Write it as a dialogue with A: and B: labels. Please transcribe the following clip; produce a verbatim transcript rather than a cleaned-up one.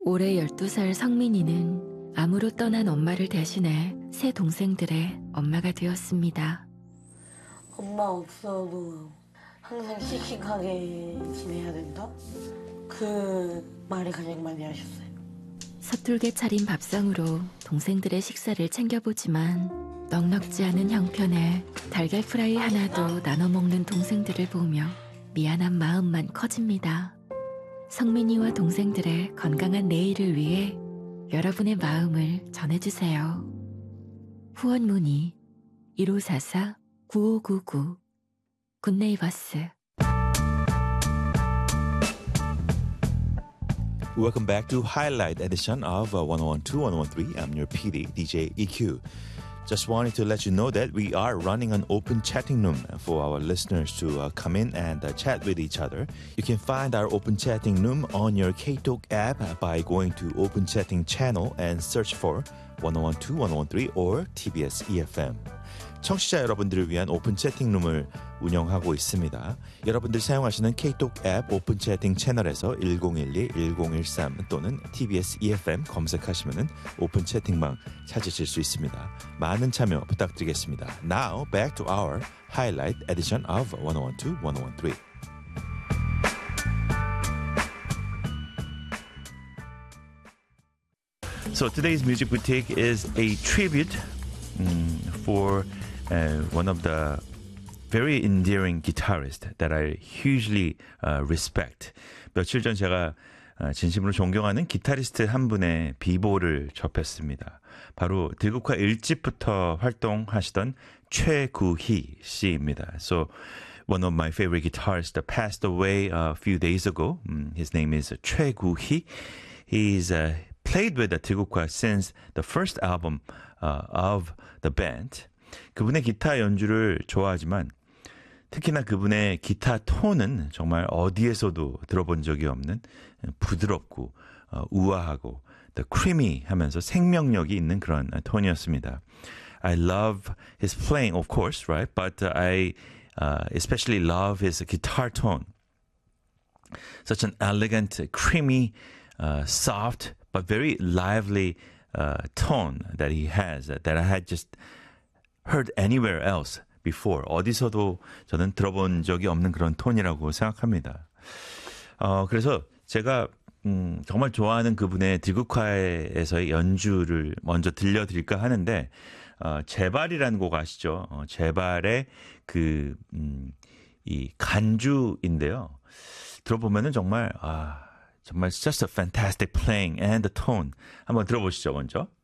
A: 올해 열두 살 성민이는 암으로 떠난 엄마를 대신해 새 동생들의 엄마가 되었습니다.
B: 엄마 없어도 항상 씩씩하게 지내야 된다? 그 말을 가장 많이 하셨어요.
A: 서툴게 차린 밥상으로 동생들의 식사를 챙겨보지만 넉넉지 않은 형편에 달걀 프라이 하나도 나눠 먹는 동생들을 보며 미안한 마음만 커집니다. 성민이와 동생들의 건강한 내일을 위해 여러분의 마음을 전해주세요. 후원 문의 일오사사 구오구구 굿네이버스.
C: Welcome back to Highlight edition of uh, one oh one two, one oh one three. I'm your P D, D J E Q. Just wanted to let you know that we are running an open chatting room for our listeners to uh, come in and uh, chat with each other. You can find our open chatting room on your K-Talk app by going to Open Chatting channel and search for one oh one two, one oh one three or T B S E F M. 청취자 여러분들을 위한 오픈 채팅룸을 운영하고 있습니다. 여러분들 사용하시는 K-Talk 앱 오픈 채팅 채널에서 일공일이 일공일삼 또는 T B S E F M 검색하시면 오픈 채팅방 찾으실 수 있습니다. 많은 참여 부탁드리겠습니다. Now back to our highlight edition of one oh one two, one oh one three. So today's music we take is a tribute um, for uh, one of the very endearing guitarist that I hugely uh, respect. 며칠 전 제가 uh, 진심으로 존경하는 기타리스트 한 분의 비보를 접했습니다. 바로 들국화 일 집부터 활동하시던 최구희 씨입니다. So one of my favorite guitarists that passed away a few days ago. Um, his name is 최구희. He's uh, played with the 들국화 since the first album uh, of the band. 그분의 기타 연주를 좋아하지만 특히나 그분의 기타 톤은 정말 어디에서도 들어본 적이 없는 부드럽고 어, 우아하고 the creamy 하면서 생명력이 있는 그런 톤이었습니다. I love his playing, of course, right? But I uh, especially love his guitar tone. Such an elegant, creamy, uh, soft, but very lively uh, tone that he has that I had just heard anywhere else before. 어디서도 저는 들어본 적이 없는 그런 톤이라고 생각합니다. 어, 그래서 제가 음, 정말 좋아하는 그분의 들국화에서의 연주를 먼저 들려드릴까 하는데 어, 제발이라는 곡 아시죠? 어, 제발의 그, 음, 이 간주인데요. 들어보면은 정말 아, 정말 just a fantastic playing and the tone. 한번 들어보시죠, 먼저.